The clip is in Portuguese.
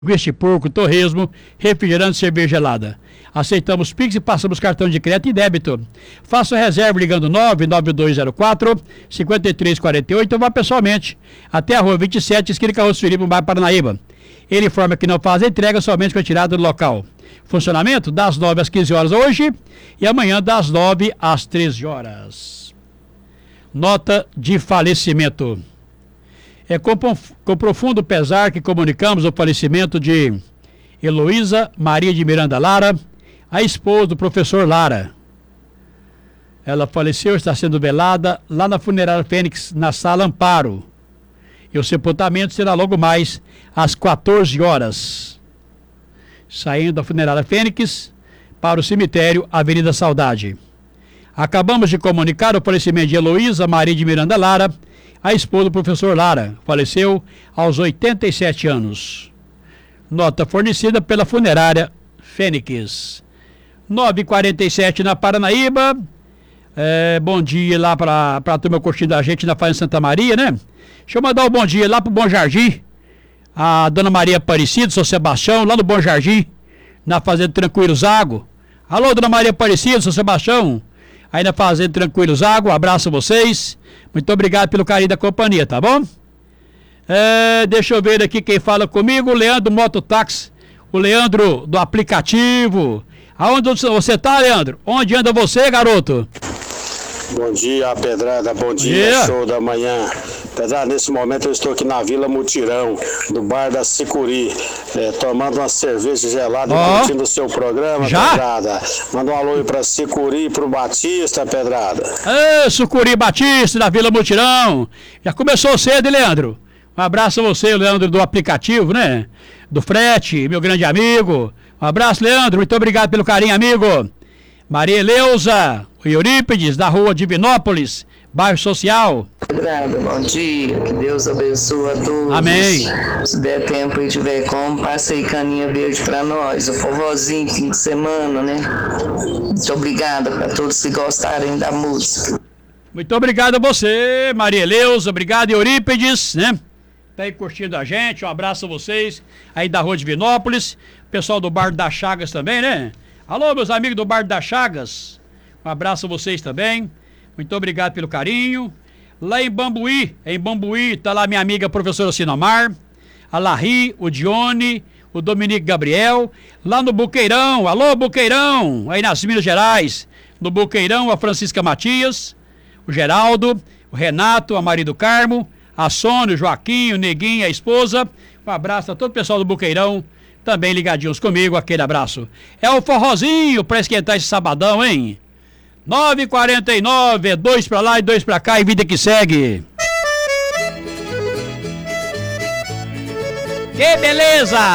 Este porco, torresmo, refrigerante, cerveja gelada. Aceitamos Pix e passamos cartão de crédito e débito. Faça reserva ligando 99204-5348 ou vá pessoalmente até a rua 27, esquina Carroço Felipe, no bairro Paranaíba. Ele informa que não faz a entrega somente com a tirada do local. Funcionamento das 9 às 15 horas hoje e amanhã das 9 às 13 horas. Nota de falecimento. É com profundo pesar que comunicamos o falecimento de Heloísa Maria de Miranda Lara, a esposa do professor Lara. Ela faleceu, está sendo velada lá na Funerária Fênix, na Sala Amparo. E o sepultamento será logo mais às 14 horas. Saindo da Funerária Fênix para o cemitério Avenida Saudade. Acabamos de comunicar o falecimento de Heloísa Maria de Miranda Lara, a esposa do professor Lara, faleceu aos 87 anos. Nota fornecida pela Funerária Fênix. 9h47 na Paranaíba. Bom dia lá para a turma curtindo da gente na Fazenda Santa Maria, né? Deixa eu mandar um bom dia lá pro Bom Jardim. A Dona Maria Aparecida, São Sebastião, lá no Bom Jardim, na Fazenda Tranquilo Zago. Alô, Dona Maria Aparecida, São Sebastião, aí na Fazenda Tranquilo Zago, um abraço a vocês. Muito obrigado pelo carinho da companhia, tá bom? Deixa eu ver aqui quem fala comigo, o Leandro Mototáxi, o Leandro do aplicativo. Aonde você tá, Leandro? Onde anda você, garoto? Bom dia, Pedrada, bom dia, show da manhã. Pedrada, nesse momento eu estou aqui na Vila Mutirão, do bar da Sicuri, tomando uma cerveja gelada e curtindo o seu programa, já? Pedrada. Manda um alô aí pra Sicuri e pro Batista, Pedrada. Sicuri Batista, da Vila Mutirão. Já começou cedo, hein, Leandro? Um abraço a você, Leandro, do aplicativo, né? Do frete, meu grande amigo. Um abraço, Leandro, muito obrigado pelo carinho, amigo. Maria Eleusa, o Eurípides, da rua Divinópolis, bairro Social. Pedrada, bom dia, que Deus abençoe a todos. Amém. Se der tempo e tiver como, passa aí caninha verde pra nós, o forrozinho, fim de semana, né? Muito obrigada pra todos que gostarem da música. Muito obrigado a você, Maria Eleusa, obrigado, Eurípides, né? Tá aí curtindo a gente, um abraço a vocês, aí da rua Divinópolis, pessoal do Bar das Chagas também, né? Alô, meus amigos do Bar das Chagas, um abraço a vocês também, muito obrigado pelo carinho. Lá em Bambuí, tá lá minha amiga professora Sinomar, a Larry, o Dione, o Dominique Gabriel, lá no Buqueirão, alô Buqueirão, aí nas Minas Gerais, no Buqueirão, a Francisca Matias, o Geraldo, o Renato, a Maria do Carmo, a Sônia, o Joaquim, o Neguinho, a esposa, um abraço a todo o pessoal do Buqueirão, também ligadinhos comigo, aquele abraço. É o forrozinho pra esquentar esse sabadão, hein? 9h49, 2 pra lá e 2 pra cá e vida que segue. Que beleza!